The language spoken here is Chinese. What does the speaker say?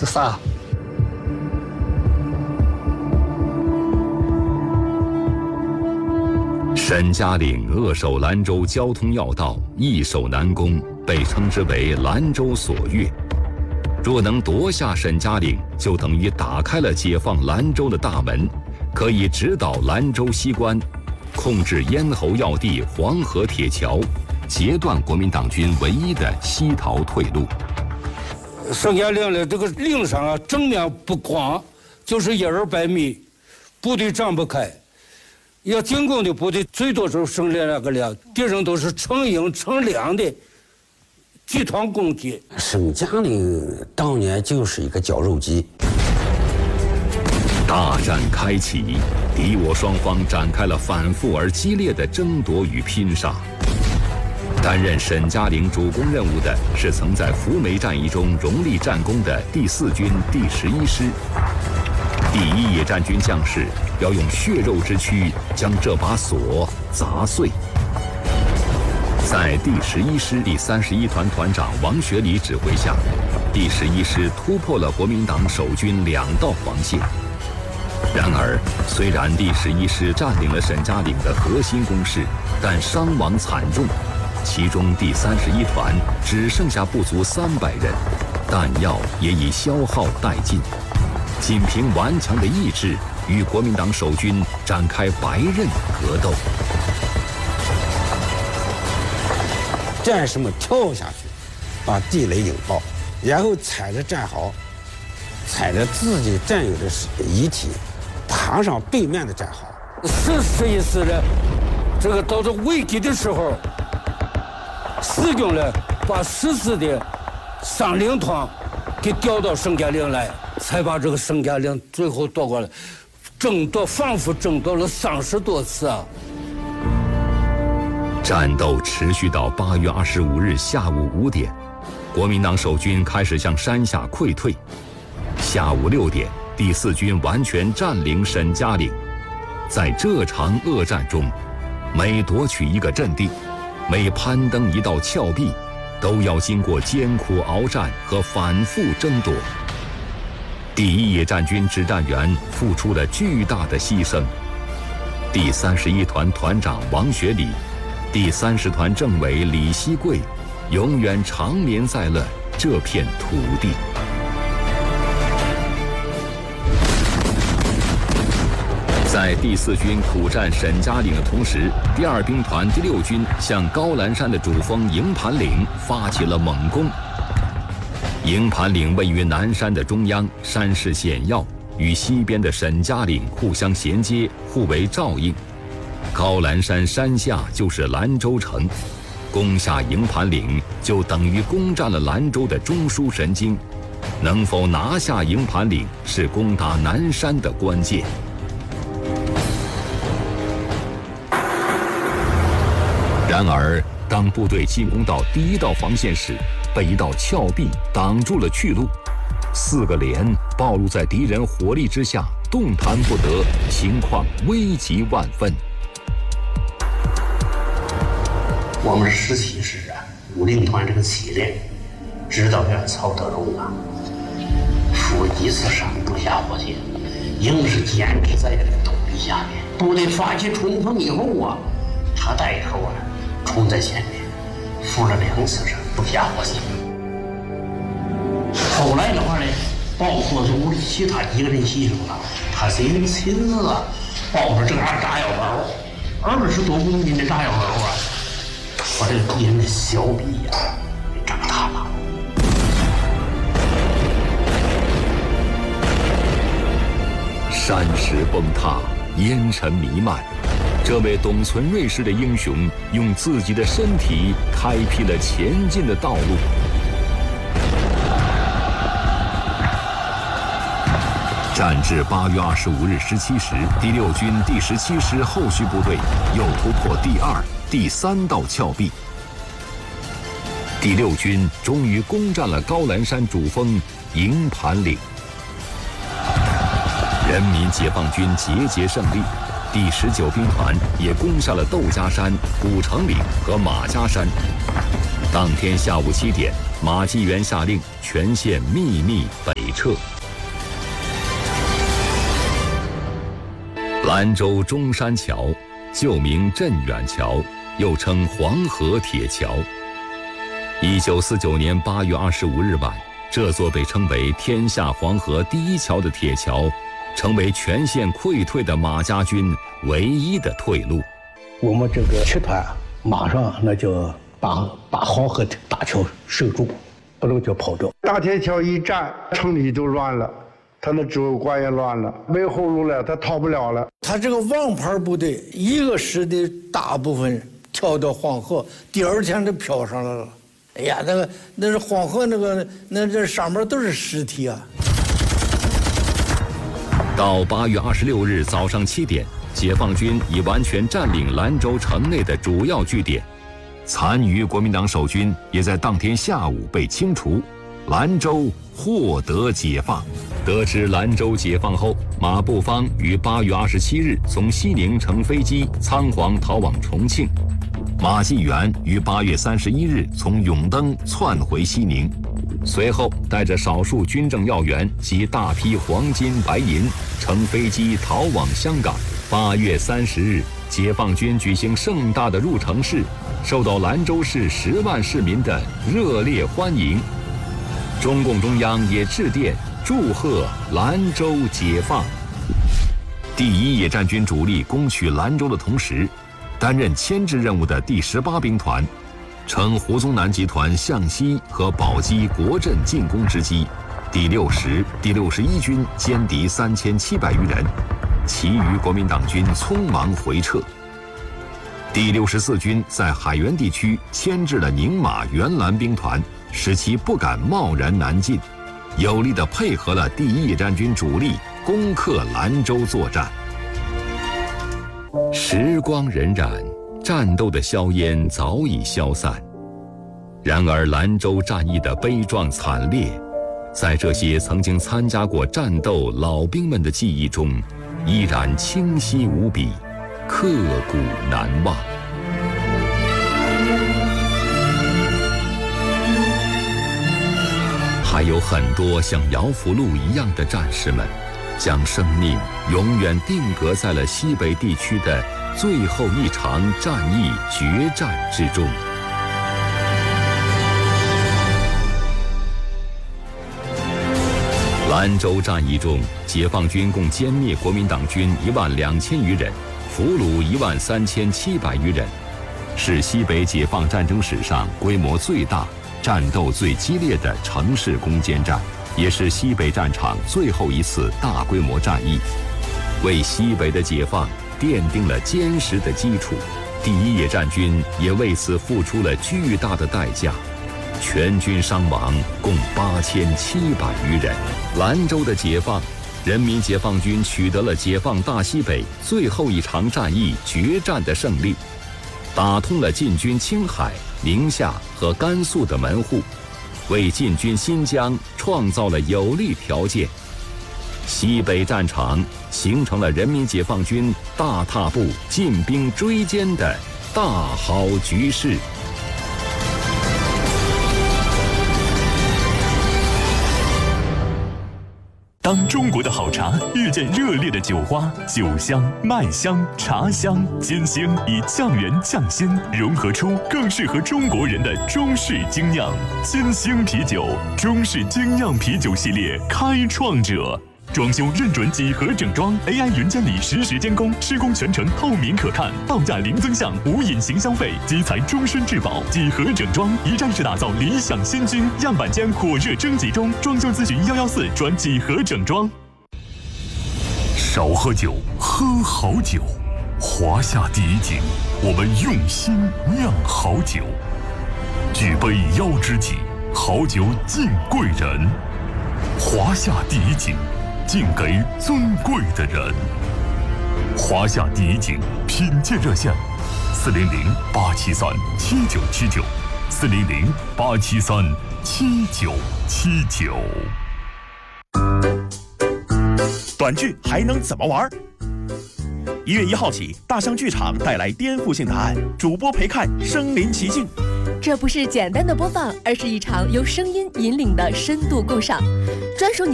这啥？ 沈家岭扼守兰州交通要道，易守难攻，被称之为兰州锁钥。若能夺下沈家岭，就等于打开了解放兰州的大门，可以直捣兰州西关，控制咽喉要地黄河铁桥，截断国民党军唯一的西逃退路。 沈家岭的这个岭上啊，正面不光就是100-200米，部队展不开。要进攻的部队最多是剩2个连，敌人都是成营成粮的集团攻击。 沈家岭当年就是一个绞肉机。 大战开启，敌我双方展开了反复而激烈的争夺与拼杀。担任沈家岭主攻任务的是曾在扶梅战役中荣立战功的第4军第11师。第1野战军将士要用血肉之躯将这把锁砸碎。在第11师第31团团长王学礼指挥下，第11师突破了国民党守军2道防线。然而，虽然第11师占领了沈家岭的核心工事，但伤亡惨重，其中第31团只剩下不足300人，弹药也已消耗殆尽。仅凭顽强的意志，与国民党守军展开白刃格斗。 战士们跳下去，把地雷引爆，然后踩着战壕，踩着自己战友的遗体，爬上对面的战壕。 11师呢，这个到这危急的时候，四军呢把14的30团给调到沈家岭来。才把这个沈家岭最后夺过来，反复争夺了30多次啊！ 战斗持续到8月25日下午5点，国民党守军开始向山下溃退。下午6点，第4军完全占领沈家岭。在这场恶战中，每夺取一个阵地，每攀登一道峭壁，都要经过艰苦鏖战和反复争夺。第1野战军指战员付出了巨大的牺牲，第31团团长王学礼，第30团政委李希贵，永远长眠在了这片土地。在第4军苦战沈家岭的同时，第2兵团第6军向高兰山的主峰营盘岭发起了猛攻。营盘岭位于南山的中央，山势险要，与西边的沈家岭互相衔接，互为照应。高兰山山下就是兰州城，攻下营盘岭就等于攻占了兰州的中枢神经。能否拿下营盘岭是攻打南山的关键。然而，当部队进攻到第1道防线时，被一道峭壁挡住了去路，4个连暴露在敌人火力之下，动弹不得，情况危急万分。 我们17师啊，50团这个7连，指导员曹德荣啊，负1次伤不下火线，硬是坚持在这个土地下面。部队发起冲锋以后啊，他带头啊冲在前面，负了2次伤不下火线。后来的话呢，包括组里其他几个人牺牲了，他是人亲自啊抱着这样炸药包，20多公斤的炸药包啊，把这个敌人的小臂呀给炸塌了。 山石崩塌，烟尘弥漫，这位董存瑞式的英雄用自己的身体开辟了前进的道路。战至8月25日17时，第6军第17师后续部队又突破第2、第3道峭壁。第6军终于攻占了高兰山主峰营盘岭。人民解放军节节胜利，第19兵团也攻下了窦家山、古城岭和马家山。当天下午7点，马继元下令全线秘密北撤。兰州中山桥，旧名镇远桥，又称黄河铁桥。1949年8月25日晚，这座被称为天下黄河第一桥的铁桥，成为全线溃退的马家军唯一的退路。 我们这个集团马上那就把黄河大桥守住，不能就跑掉。 大铁桥一战，城里就乱了，他的指挥官也乱了，没后路了，他逃不了了。 他这个王牌部队，一个师的大部分跳到黄河，第二天就飘上来了。哎呀，那是黄河那这上面都是尸体啊。 到8月26日早上7点，解放军已完全占领兰州城内的主要据点，残余国民党守军也在当天下午被清除，兰州获得解放。得知兰州解放后，马步芳于8月27日从西宁乘飞机仓皇逃往重庆，马继元于8月31日从永登窜回西宁，随后带着少数军政要员及大批黄金白银乘飞机逃往香港。8月30日，解放军举行盛大的入城式，受到兰州市10万市民的热烈欢迎。中共中央也致电祝贺兰州解放。第一野战军主力攻取兰州的同时，担任牵制任务的第18兵团，乘胡宗南集团向西和宝鸡国镇进攻之机，第60、第61军歼敌3700余人，其余国民党军匆忙回撤。第64军在海原地区牵制了宁马原兰兵团，使其不敢贸然南进，有力地配合了第一野战军主力攻克兰州作战。时光荏苒，战斗的硝烟早已消散，然而兰州战役的悲壮惨烈，在这些曾经参加过战斗老兵们的记忆中，依然清晰无比，刻骨难忘。还有很多像姚福禄一样的战士们，将生命永远定格在了西北地区的最后一场战役决战之中。兰州战役中，解放军共歼灭国民党军12000余人，俘虏13700余人，是西北解放战争史上规模最大、战斗最激烈的城市攻坚战，也是西北战场最后一次大规模战役，为西北的解放奠定了坚实的基础。第一野战军也为此付出了巨大的代价，全军伤亡共8700余人。兰州的解放，人民解放军取得了解放大西北最后一场战役决战的胜利，打通了进军青海、宁夏和甘肃的门户，为进军新疆创造了有利条件。西北战场形成了人民解放军大踏步进兵追歼的大好局势。 当中国的好茶遇见热烈的酒花，酒香、麦香、茶香、煎香以酱圆酱鲜融合出更适合中国人的中式精酿。煎香啤酒，中式精酿啤酒系列开创者。装修认准几何整装 ，AI 云监理实时监工，施工全程透明可看，报价零增项，无隐形消费，基材终身质保。几何整装一站式打造理想新居，样板间火热征集中，装修咨询114转几何整装。少喝酒，喝好酒。华夏第一井，我们用心酿好酒。举杯邀知己，好酒敬贵人。华夏第一井。敬给尊贵的人。华夏第一井品鉴热线：400-873-7979，400-873-7979。 短剧还能怎么玩？1月1号起，大象剧场带来颠覆性答案，主播陪看身临其境。 这不是简单的播放，而是一场由声音引领的深度共赏，专属你